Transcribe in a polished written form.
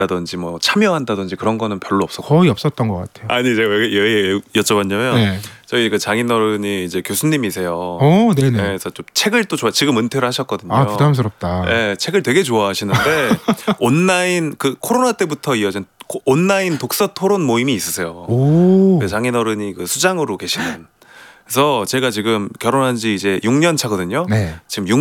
라든지 뭐 참여한다든지 그런 거는 별로 없었고. 거의 없었던 것 같아요. 아니 제가 왜 여쭤봤냐면 네. 저희 그 장인어른이 이제 교수님이세요. 네네. 네, 그래서 좀 책을 또 지금 은퇴를 하셨거든요. 아, 부담스럽다. 네, 책을 되게 좋아하시는데 온라인 그 코로나 때부터 이어진 온라인 독서 토론 모임이 있으세요. 오. 그 장인어른이 그 수장으로 계시는. 그래서 제가 지금 결혼한 지 이제 6년 차거든요. 네. 지금